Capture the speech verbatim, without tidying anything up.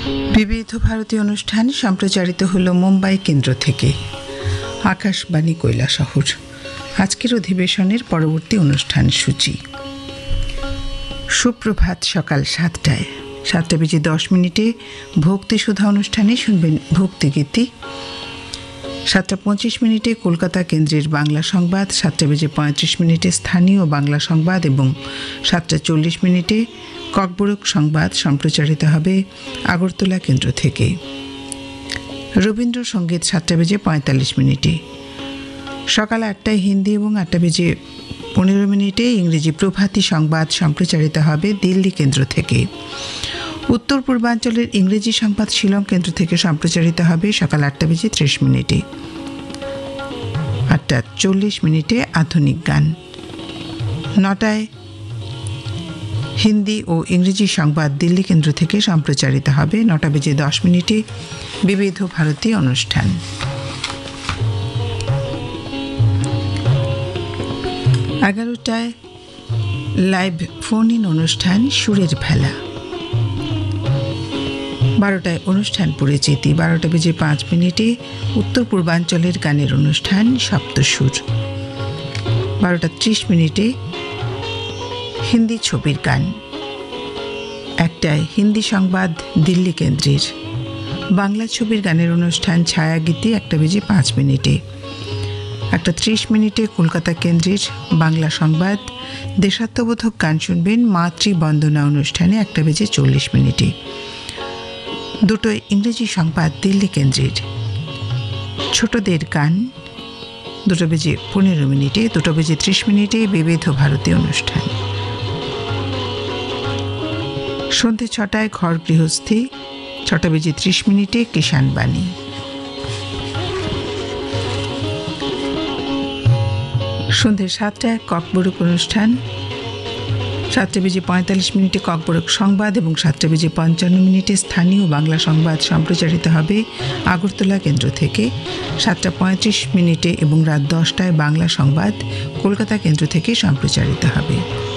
বিবিধ ভারতী অনুষ্ঠান সম্প্রচারিত হলো মুম্বাই কেন্দ্র থেকে। আকাশবাণী কৈলাসহর। আজকের অধিবেশনের পরবর্তী অনুষ্ঠান সূচি। সুপ্রভাত সকাল সাতটায় সাতটা বেজে দশ মিনিটে ভক্তিসুধা অনুষ্ঠানে শুনবেন ভক্তিগীতি। সাতটা পঁচিশ মিনিটে কলকাতা কেন্দ্রের বাংলা সংবাদ, সাতটা বেজে পঁয়ত্রিশ মিনিটে স্থানীয় বাংলা সংবাদ এবং সাতটা চল্লিশ মিনিটে ককবরক সংবাদ সম্প্রচারিত হবে আগরতলা কেন্দ্র থেকে। রবীন্দ্রসঙ্গীত সাতটা বেজে পঁয়তাল্লিশ মিনিটে। সকাল আটটায় হিন্দি এবং আটটা বেজে পনেরো মিনিটে ইংরেজি প্রভাতী সংবাদ সম্প্রচারিত হবে দিল্লি কেন্দ্র থেকে। উত্তর পূর্বাঞ্চলের ইংরেজি সংবাদ শিলং কেন্দ্র থেকে সম্প্রচারিত হবে সকাল আটটা বেজে ত্রিশ মিনিটে। আটটা চল্লিশ মিনিটে আধুনিক গান। নটায় হিন্দি ও ইংরেজি সংবাদ দিল্লি কেন্দ্র থেকে সম্প্রচারিত হবে। নটা বেজে দশ মিনিটে বিবিধ ভারতী অনুষ্ঠান। এগারোটায় লাইভ ফোন ইন অনুষ্ঠান সুরের ভেলা। বারোটায় অনুষ্ঠান পরিচিতি। বারোটা বেজে পাঁচ মিনিটে উত্তর পূর্বাঞ্চলের গানের অনুষ্ঠান সপ্তসুর। বারোটা ত্রিশ মিনিটে হিন্দি ছবির গান। একটায় হিন্দি সংবাদ দিল্লি কেন্দ্রের। বাংলা ছবির গানের অনুষ্ঠান ছায়াগীতি একটা বেজে পাঁচ মিনিটে। একটা ত্রিশ মিনিটে কলকাতা কেন্দ্রের বাংলা সংবাদ। দেশাত্মবোধক গান শুনবেন মাতৃবন্দনা অনুষ্ঠানে একটা বেজে চল্লিশ মিনিটে। দুটোয় ইংরেজি সংবাদ দিল্লি কেন্দ্রের। ছোটদের গান দুটো বেজে পনেরো মিনিটে। দুটো বেজে ত্রিশ মিনিটে বিবিধ ভারতী অনুষ্ঠান। সন্ধ্যে ছটায় ঘর গৃহস্থী। ছটা বেজে ত্রিশ মিনিটে কিষাণ বাণী। সন্ধ্যে সাতটায় ককবরক অনুষ্ঠান। সাতটা বেজে পঁয়তাল্লিশ মিনিটে ককবরক সংবাদ এবং সাতটা বেজে পঞ্চান্ন মিনিটে স্থানীয় বাংলা সংবাদ সম্প্রচারিত হবে আগরতলা কেন্দ্র থেকে। সাতটা পঁয়ত্রিশ মিনিটে এবং রাত দশটায় বাংলা সংবাদ কলকাতা কেন্দ্র থেকে সম্প্রচারিত হবে।